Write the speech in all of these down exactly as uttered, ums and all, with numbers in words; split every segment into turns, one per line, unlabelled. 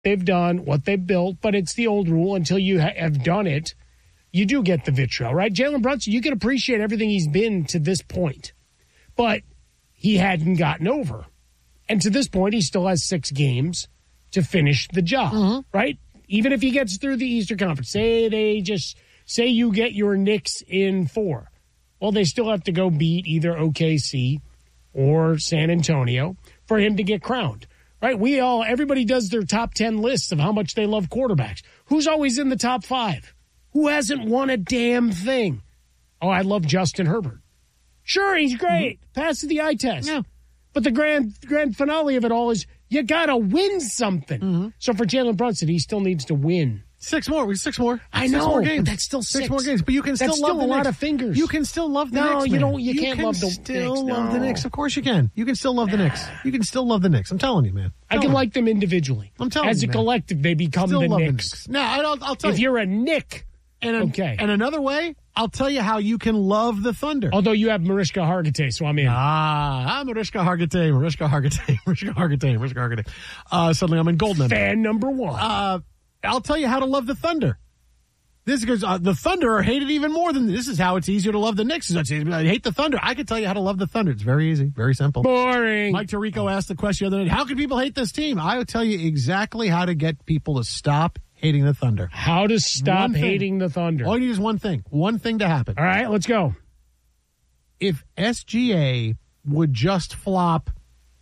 they've done, what they've built, but it's the old rule. Until you ha- have done it, you do get the vitriol, right? Jalen Brunson, you can appreciate everything he's been to this point, but he hadn't gotten over. And to this point, he still has six games to finish the job, mm-hmm. right? Even if he gets through the Eastern Conference, say they just, say you get your Knicks in four. Well, they still have to go beat either O K C or San Antonio for him to get crowned, right? We all, everybody does their top ten lists of how much they love quarterbacks. Who's always in the top five? Who hasn't won a damn thing? Oh, I love Justin Herbert. Sure, he's great. Mm-hmm. Passes the eye test. Yeah. But the grand grand finale of it all is you got to win something. Mm-hmm. So for Jalen Brunson, he still needs to win.
Six more. We six more.
I
six
know,
more games.
But that's still six.
Six more games. But you can
that's
still love
still
the
a
Knicks.
lot of fingers.
You can still love the
no,
Knicks.
No, you don't. You, you
can't
can
love the
still
Knicks. love
no.
the Knicks. Of course you can. You can still love the Knicks. You can still love the Knicks. I'm telling you, man.
I can
you.
like them individually.
I'm telling
As
you,
a
man.
collective, they become
still
the
love
Knicks.
The Knicks. Now, I'll, I'll tell
if
you.
If you're a Knick,
and an,
okay.
And another way, I'll tell you how you can love the Thunder.
Although you have Mariska Hargitay, so I'm in.
Ah, I'm Mariska Hargitay, Mariska Hargitay, Mariska Hargitay, Mariska Hargitay. Uh, suddenly I'm in gold member.
Fan number one.
Uh, I'll tell you how to love the Thunder. This is because uh, the Thunder are hated even more than this. Is how it's easier to love the Knicks. I hate the Thunder. I can tell you how to love the Thunder. It's very easy, very simple.
Boring.
Mike Tirico asked the question the other night, how can people hate this team? I will tell you exactly how to get people to stop hating the Thunder.
How to stop hating the Thunder.
All you need is one thing. One thing to happen.
All right, let's go.
If S G A would just flop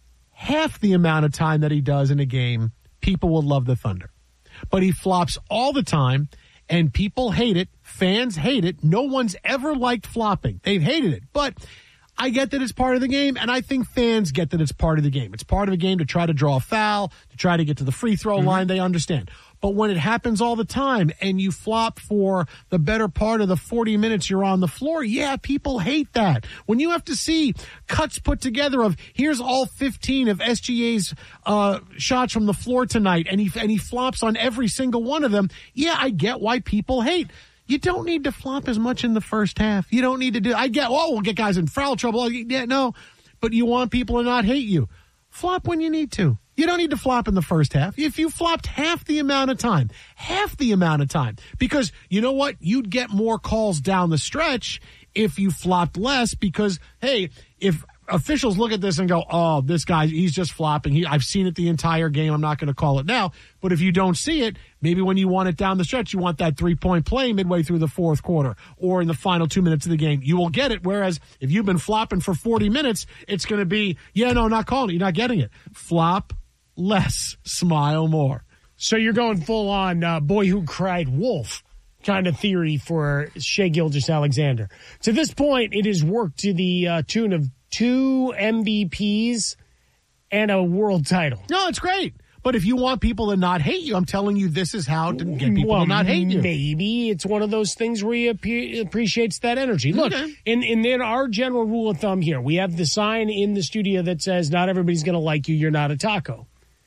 half the amount of time that he does in a game, people will love the Thunder. But he flops all the time, and people hate it. Fans hate it. No one's ever liked flopping. They've hated it. But I get that it's part of the game, and I think fans get that it's part of the game. It's part of a game to try to draw a foul, to try to get to the free throw mm-hmm. line. They understand. But when it happens all the time and you flop for the better part of the forty minutes you're on the floor, yeah, people hate that. When you have to see cuts put together of here's all fifteen of S G A's uh, shots from the floor tonight, and he and he flops on every single one of them, yeah, I get why people hate. You don't need to flop as much in the first half. You don't need to do. I get. Oh, we'll get guys in foul trouble. Yeah, no, but you want people to not hate you. Flop when you need to. You don't need to flop in the first half. If you flopped half the amount of time, half the amount of time, because you know what? You'd get more calls down the stretch if you flopped less because, hey, if officials look at this and go, oh, this guy, he's just flopping. He, I've seen it the entire game. I'm not going to call it now. But if you don't see it, maybe when you want it down the stretch, you want that three-point play midway through the fourth quarter or in the final two minutes of the game. You will get it. Whereas if you've been flopping for forty minutes, it's going to be, yeah, no, not calling it. You're not getting it. Flop less, smile more.
So you're going full on uh, boy who cried wolf kind of theory for Shai Gilgeous-Alexander. To this point, it has worked to the uh, tune of two M V Ps and a world title.
No, it's great. But if you want people to not hate you, I'm telling you this is how to get people
well,
to not hate you.
Maybe it's one of those things where he ap- appreciates that energy. Look,
okay.
in, in, in our general rule of thumb here, we have the sign in the studio that says not everybody's going to like you, you're not a taco.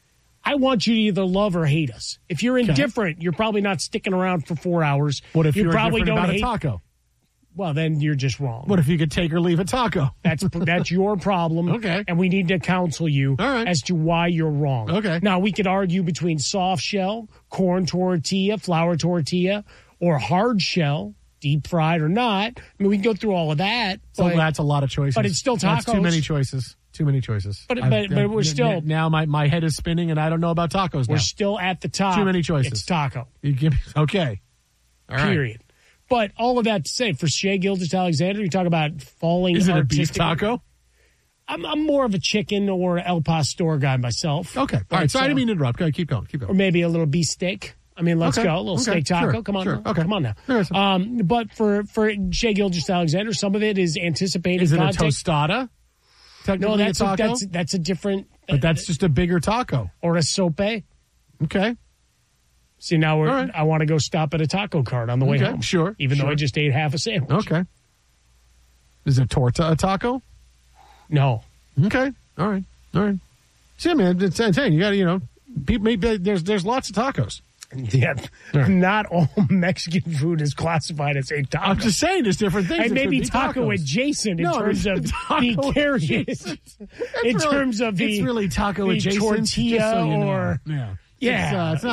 I want you to either love or hate us. If you're indifferent, okay. you're probably not sticking around for four hours.
What if
you
you're
probably don't
about
hate-
a taco?
Well, then you're just wrong.
What if you could take or leave a taco?
That's that's your problem.
Okay.
And we need to counsel you
All right.
as to why you're wrong.
Okay.
Now, we could argue between soft shell, corn tortilla, flour tortilla, or hard shell, deep fried or not. I mean, we can go through all of that.
So
But,
that's a lot of choices.
but it's still
That's too
tacos.
many choices. Too many choices.
But-
I've-
but- but we're
n-
still-
n- now my, my head is spinning and I don't know about tacos now.
we're still at the top.
Too many choices.
It's taco.
You give me, okay. All right.
Period. But all of that to say, for Shai Gilgeous-Alexander, you talk about falling.
Is it a beef
artistic-
taco?
I'm, I'm more of a chicken or El Pastor guy myself.
Okay. All
But,
right. Sorry, I
uh,
didn't mean to interrupt. Go ahead, keep going. Keep
Or
going.
maybe a little beef steak. I mean, let's
Okay.
go. A little
Okay.
steak taco.
Sure.
Come on.
Sure.
Now.
Okay.
Come on now.
There's some-
Um, but for, for Shai Gilgeous-Alexander, some of it is anticipated
Is it
context.
a tostada? Technically
No, that's
a
a,
taco?
that's that's a different.
but that's just a bigger taco.
or a sope.
Okay.
See, now we're,
All right.
I want to go stop at a taco cart on the way
Okay,
home.
sure,
Even though
sure.
I just ate half a sandwich.
Okay. Is a torta a taco?
No.
Okay. All right. All right. See, man, it's insane. You got to, you know, people, maybe there's there's lots of tacos.
Yeah.
Right.
Not all Mexican food is classified as a taco.
I'm just saying there's different things.
And
that
maybe
could be
taco
tacos.
adjacent in
No,
terms
I mean,
of
taco
the carriers.
adjacent.
In
really-
terms of the,
it's really taco
the
adjacent,
tortilla
just so you know.
or
Yeah.
Yeah.
It's, uh, it's not